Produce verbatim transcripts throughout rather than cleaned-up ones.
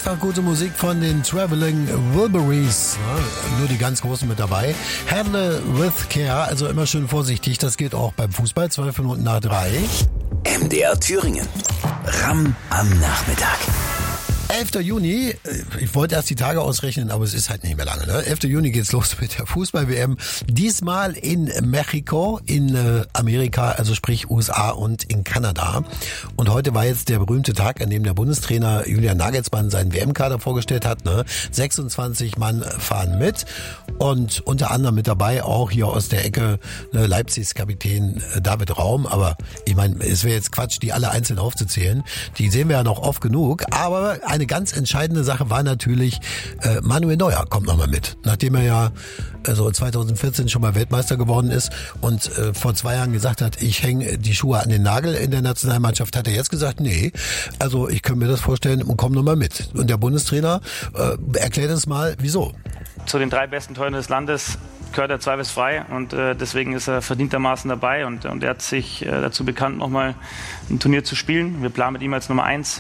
Einfach gute Musik von den Traveling Wilburys. Ja, nur die ganz Großen mit dabei. Handle with care, also immer schön vorsichtig. Das geht auch beim Fußball. Zwölf Minuten nach drei. M D R Thüringen. Ram am Nachmittag. elfter Juni, ich wollte erst die Tage ausrechnen, aber es ist halt nicht mehr lange. Ne? elfter Juni geht's los mit der Fußball-W M. Diesmal in Mexiko, in äh, Amerika, also sprich U S A und in Kanada. Und heute war jetzt der berühmte Tag, an dem der Bundestrainer Julian Nagelsmann seinen W M-Kader vorgestellt hat. Ne? sechsundzwanzig Mann fahren mit und unter anderem mit dabei auch hier aus der Ecke ne, Leipzigs Kapitän äh, David Raum. Aber ich meine, es wäre jetzt Quatsch, die alle einzeln aufzuzählen. Die sehen wir ja noch oft genug. Aber eine ganz entscheidende Sache war natürlich, äh, Manuel Neuer kommt nochmal mit. Nachdem er ja also zweitausendvierzehn schon mal Weltmeister geworden ist und äh, vor zwei Jahren gesagt hat, ich hänge die Schuhe an den Nagel in der Nationalmannschaft, hat er jetzt gesagt, nee, also ich kann mir das vorstellen und komm nochmal mit. Und der Bundestrainer äh, erklärt uns mal, wieso. Zu den drei besten Toren des Landes gehört er zweifelsfrei und äh, deswegen ist er verdientermaßen dabei und, und er hat sich äh, dazu bekannt, nochmal ein Turnier zu spielen. Wir planen mit ihm als Nummer eins.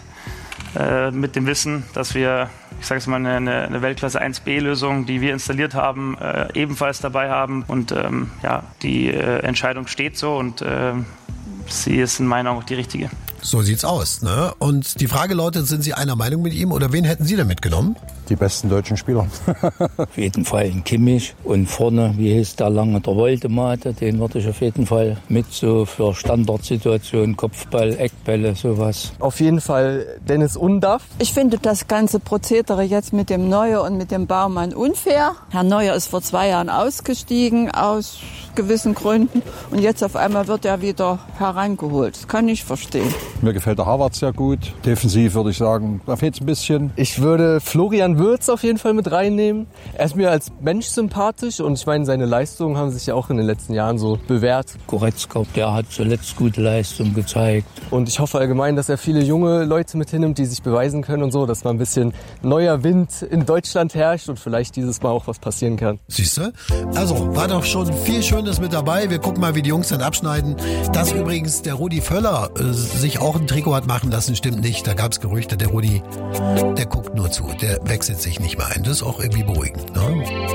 Mit dem Wissen, dass wir, ich sage es mal, eine, eine Weltklasse eins B Lösung, die wir installiert haben, äh, ebenfalls dabei haben. Und ähm, ja, die äh, Entscheidung steht so und äh, sie ist in meinen Augen auch die richtige. So sieht's aus, ne? Und die Frage lautet, sind Sie einer Meinung mit ihm oder wen hätten Sie denn mitgenommen? Die besten deutschen Spieler. Auf jeden Fall ein Kimmich und vorne, wie hieß der lange, der Woldemate, den würde ich auf jeden Fall mit so für Standardsituationen, Kopfball, Eckbälle, sowas. Auf jeden Fall Dennis Undaff. Ich finde das ganze Prozedere jetzt mit dem Neuer und mit dem Baumann unfair. Herr Neuer ist vor zwei Jahren ausgestiegen aus gewissen Gründen und jetzt auf einmal wird er wieder herangeholt. Das kann ich verstehen. Mir gefällt der Havertz sehr gut. Defensiv würde ich sagen, da fehlt es ein bisschen. Ich würde Florian Wirtz auf jeden Fall mit reinnehmen. Er ist mir als Mensch sympathisch und ich meine, seine Leistungen haben sich ja auch in den letzten Jahren so bewährt. Goretzka, der hat zuletzt gute Leistung gezeigt. Und ich hoffe allgemein, dass er viele junge Leute mit hinnimmt, die sich beweisen können und so, dass mal ein bisschen neuer Wind in Deutschland herrscht und vielleicht dieses Mal auch was passieren kann. Siehst du? Also, war doch schon viel Schönes mit dabei. Wir gucken mal, wie die Jungs dann abschneiden. Dass übrigens der Rudi Völler äh, sich auch ein Trikot hat machen lassen, stimmt nicht. Da gab es Gerüchte, der Rudi, der guckt nur zu. Der wechselt sich nicht mehr ein. Das ist auch irgendwie beruhigend. Ne?